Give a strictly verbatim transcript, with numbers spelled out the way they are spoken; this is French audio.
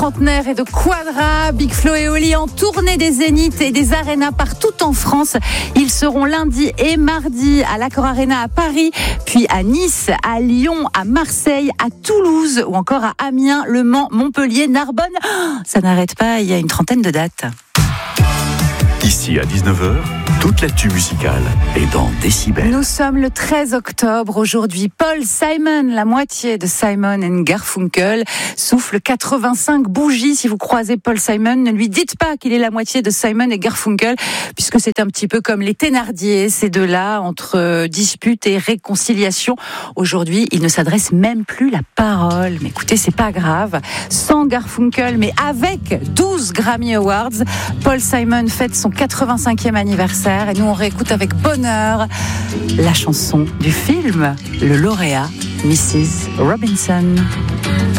Trentenaire et de Quadra, Big Flo et Oli en tournée des Zéniths et des arénas partout en France. Ils seront lundi et mardi à l'Accor Arena à Paris, puis à Nice, à Lyon, à Marseille, à Toulouse ou encore à Amiens, Le Mans, Montpellier, Narbonne. Oh, ça n'arrête pas, il y a une trentaine de dates. Ici à dix-neuf heures, toute l'actu musicale est dans Décibel. Nous sommes le treize octobre. Aujourd'hui, Paul Simon, la moitié de Simon and Garfunkel, souffle quatre-vingt-cinq bougies. Si vous croisez Paul Simon, ne lui dites pas qu'il est la moitié de Simon et Garfunkel, puisque c'est un petit peu comme les Thénardier, ces deux-là, entre dispute et réconciliation. Aujourd'hui, il ne s'adresse même plus la parole. Mais écoutez, c'est pas grave. Sans Garfunkel, mais avec douze Grammy Awards, Paul Simon fête son quatre-vingt-cinquième anniversaire et nous on réécoute avec bonheur la chanson du film Le Lauréat, missus Robinson.